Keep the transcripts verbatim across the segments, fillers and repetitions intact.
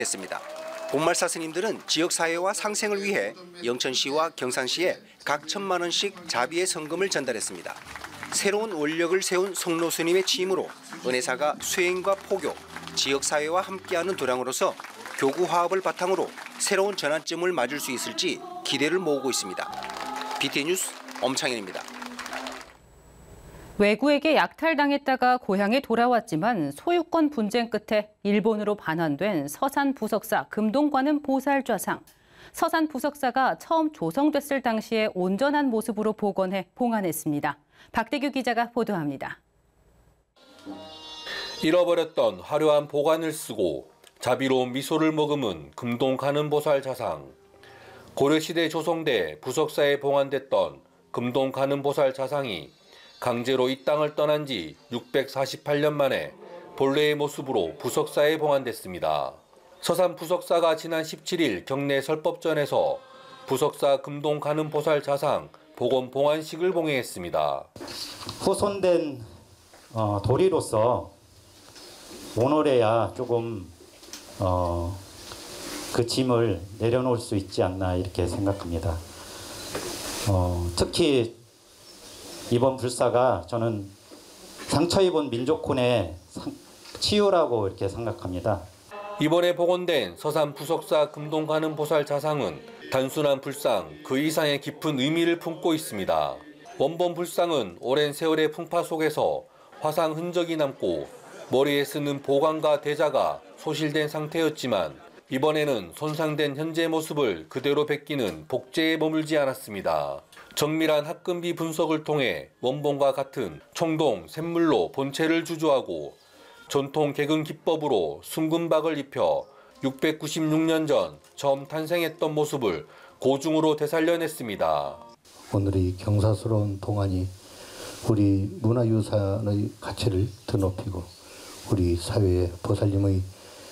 했습니다. 본말사 스님들은 지역사회와 상생을 위해 영천시와 경산시에 각 천만 원씩 자비의 성금을 전달했습니다. 새로운 원력을 세운 송로 스님의 취임으로 은혜사가 수행과 포교, 지역사회와 함께하는 도량으로서 교구 화합을 바탕으로 새로운 전환점을 맞을 수 있을지 기대를 모으고 있습니다. 비티엔 뉴스 엄창현입니다. 외구에게 약탈당했다가 고향에 돌아왔지만 소유권 분쟁 끝에 일본으로 반환된 서산 부석사 금동관음 보살좌상. 서산 부석사가 처음 조성됐을 당시에 온전한 모습으로 복원해 봉안했습니다. 박대규 기자가 보도합니다. 잃어버렸던 화려한 보관을 쓰고 자비로운 미소를 머금은 금동관음보살좌상. 고려시대 조성돼 부석사에 봉안됐던 금동관음보살좌상이 강제로 이 땅을 떠난 지 육백사십팔 년 만에 본래의 모습으로 부석사에 봉안됐습니다. 서산 부석사가 지난 십칠 일 경내 설법전에서 부석사 금동관음보살좌상 복원 봉안식을 봉행했습니다. 후손된 어, 도리로서 오늘에야 조금 어, 그 짐을 내려놓을 수 있지 않나 이렇게 생각합니다. 어, 특히 이번 불사가 저는 상처 입은 민족혼의 치유라고 이렇게 생각합니다. 이번에 복원된 서산 부석사 금동관음보살좌상은 단순한 불상 그 이상의 깊은 의미를 품고 있습니다. 원본 불상은 오랜 세월의 풍파 속에서 화상 흔적이 남고 머리에 쓰는 보관과 대자가 소실된 상태였지만 이번에는 손상된 현재 모습을 그대로 베끼는 복제에 머물지 않았습니다. 정밀한 합금비 분석을 통해 원본과 같은 청동, 샘물로 본체를 주조하고 전통 개근 기법으로 순금박을 입혀 육백구십육 년 전 처음 탄생했던 모습을 고중으로 되살려냈습니다. 오늘의 경사스러운 봉안이 우리 문화유산의 가치를 더 높이고 우리 사회의 보살님의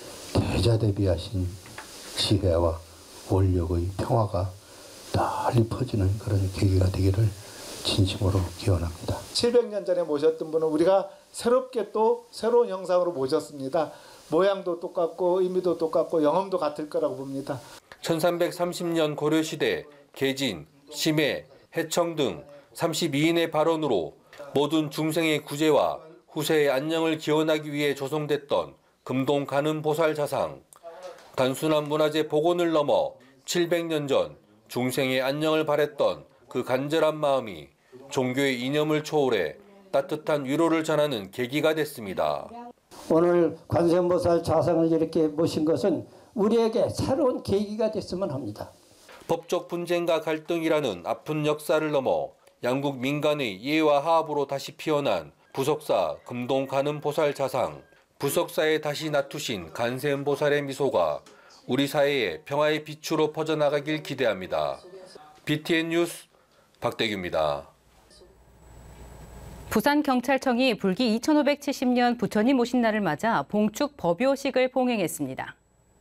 대자대비하신 지혜와 원력의 평화가 널리 퍼지는 그런 계기가 되기를 진심으로 기원합니다. 칠백 년 전에 모셨던 분은 우리가 새롭게 또 새로운 형상으로 모셨습니다. 모양도 똑같고 의미도 똑같고 영험도 같을 거라고 봅니다. 천삼백삼십 년 고려시대 계진, 심해, 해청 등 삼십이 인의 발언으로 모든 중생의 구제와 후세의 안녕을 기원하기 위해 조성됐던 금동관음보살좌상. 단순한 문화재 복원을 넘어 칠백 년 전 중생의 안녕을 바랬던 그 간절한 마음이 종교의 이념을 초월해 따뜻한 위로를 전하는 계기가 됐습니다. 오늘 관세음보살 좌상을 이렇게 모신 것은 우리에게 새로운 계기가 됐으면 합니다. 법적 분쟁과 갈등이라는 아픈 역사를 넘어 양국 민간의 이해와 화합으로 다시 피어난 부석사 금동관음보살좌상. 부석사에 다시 나투신 관세음보살의 미소가 우리 사회의 평화의 빛으로 퍼져나가길 기대합니다. 비티엔 뉴스 박대규입니다. 부산경찰청이 불기 이천오백칠십 년 부처님 오신 날을 맞아 봉축 법요식을 봉행했습니다.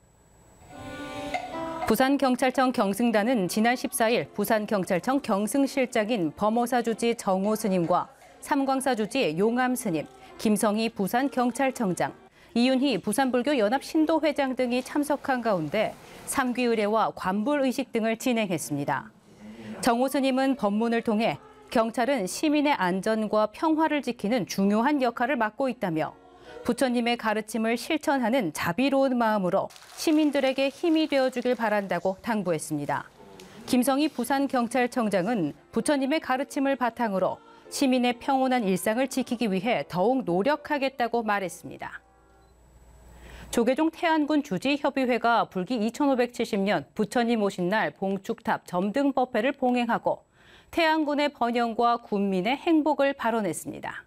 부산경찰청 경승단은 지난 십사 일 부산경찰청 경승실장인 범어사주지 정호 스님과 삼광사주지 용암 스님, 김성희 부산경찰청장, 이윤희 부산불교연합신도회장 등이 참석한 가운데 삼귀의례와 관불의식 등을 진행했습니다. 정호 스님은 법문을 통해 경찰은 시민의 안전과 평화를 지키는 중요한 역할을 맡고 있다며 부처님의 가르침을 실천하는 자비로운 마음으로 시민들에게 힘이 되어주길 바란다고 당부했습니다. 김성희 부산경찰청장은 부처님의 가르침을 바탕으로 시민의 평온한 일상을 지키기 위해 더욱 노력하겠다고 말했습니다. 조계종 태안군 주지협의회가 불기 이천오백칠십 년 부처님 오신 날 봉축탑 점등법회를 봉행하고 태안군의 번영과 군민의 행복을 발언했습니다.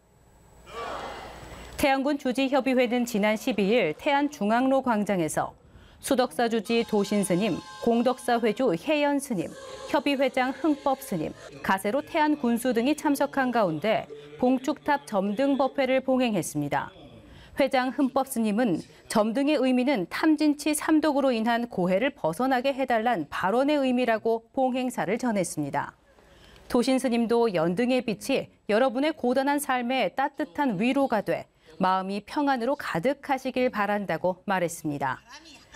태안군 주지협의회는 지난 십이 일 태안중앙로 광장에서 수덕사 주지 도신스님, 공덕사 회주 혜연스님, 협의회장 흥법스님, 가세로 태안군수 등이 참석한 가운데 봉축탑 점등법회를 봉행했습니다. 회장 흥법스님은 점등의 의미는 탐진치 삼독으로 인한 고해를 벗어나게 해달란 발언의 의미라고 봉행사를 전했습니다. 도신스님도 연등의 빛이 여러분의 고단한 삶에 따뜻한 위로가 돼 마음이 평안으로 가득하시길 바란다고 말했습니다.